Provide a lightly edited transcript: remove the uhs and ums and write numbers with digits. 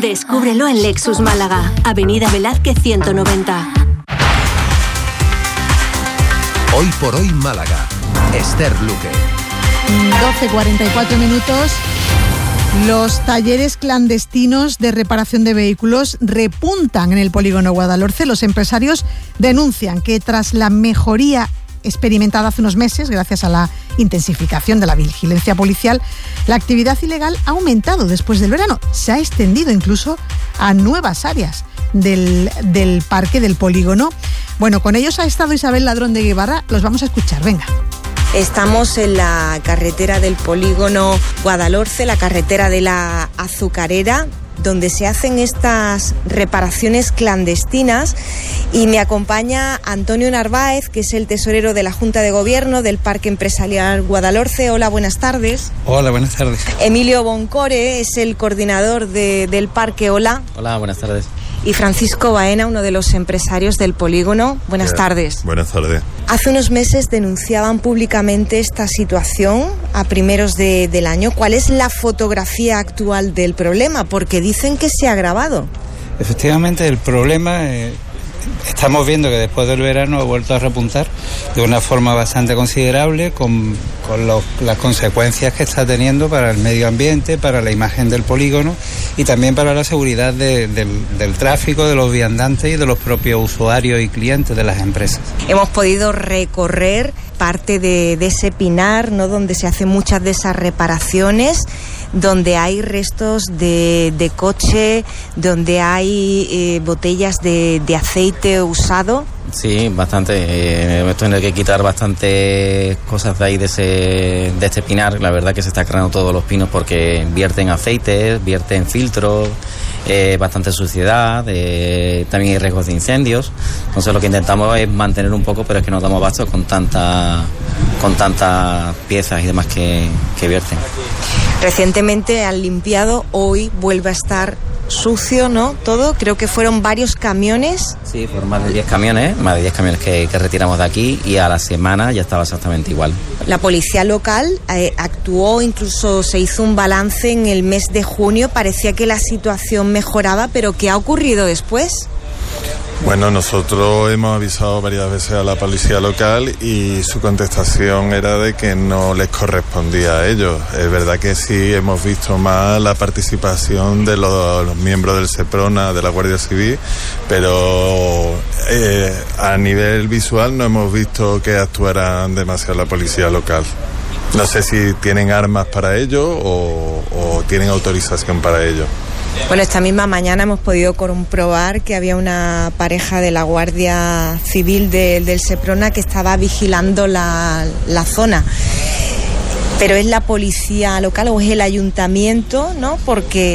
Descúbrelo en Lexus Málaga, Avenida Velázquez 190. Hoy por hoy Málaga. Esther Luque. 12:44 minutos. Los talleres clandestinos de reparación de vehículos repuntan en el polígono Guadalhorce. Los empresarios denuncian que tras la mejoría experimentada hace unos meses, gracias a la intensificación de la vigilancia policial, la actividad ilegal ha aumentado después del verano. Se ha extendido incluso a nuevas áreas del parque, del polígono. Bueno, con ellos ha estado Isabel Ladrón de Guevara. Los vamos a escuchar, venga. Estamos en la carretera del polígono Guadalhorce, la carretera de la Azucarera, donde se hacen estas reparaciones clandestinas, y me acompaña Antonio Narváez, que es el tesorero de la Junta de Gobierno del Parque Empresarial Guadalhorce. Hola, buenas tardes. Hola, buenas tardes. Emilio Boncore es el coordinador del parque. Hola. Hola, buenas tardes. Y Francisco Baena, uno de los empresarios del polígono. Buenas tardes. Buenas tardes. Hace unos meses denunciaban públicamente esta situación a primeros del año. ¿Cuál es la fotografía actual del problema? Porque dicen que se ha agravado. Efectivamente, el problema estamos viendo que después del verano ha vuelto a repuntar de una forma bastante considerable, con las consecuencias que está teniendo para el medio ambiente, para la imagen del polígono y también para la seguridad del tráfico, de los viandantes y de los propios usuarios y clientes de las empresas. Hemos podido recorrer parte de ese pinar, ¿no?, donde se hacen muchas de esas reparaciones, donde hay restos de coche, donde hay botellas de aceite usado. Sí, bastante. Hemos tenido que quitar bastantes cosas de ahí de este pinar. La verdad que se está cargando todos los pinos porque vierten aceites, vierten filtros, bastante suciedad, también hay riesgos de incendios. Entonces lo que intentamos es mantener un poco, pero es que no damos abasto con tantas piezas y demás que vierten. Recientemente han limpiado, hoy vuelve a estar sucio, ¿no? Todo, creo que fueron varios camiones. Sí, fueron más de 10 camiones que retiramos de aquí, y a la semana ya estaba exactamente igual. La policía local actuó, incluso se hizo un balance en el mes de junio, parecía que la situación mejoraba, pero ¿qué ha ocurrido después? Bueno, nosotros hemos avisado varias veces a la policía local y su contestación era de que no les correspondía a ellos. Es verdad que sí hemos visto más la participación de los miembros del Seprona, de la Guardia Civil, pero a nivel visual no hemos visto que actuaran demasiado la policía local. No sé si tienen armas para ello o tienen autorización para ello. Bueno, esta misma mañana hemos podido comprobar que había una pareja de la Guardia Civil del Seprona que estaba vigilando la zona. Pero ¿es la policía local o es el ayuntamiento, no? Porque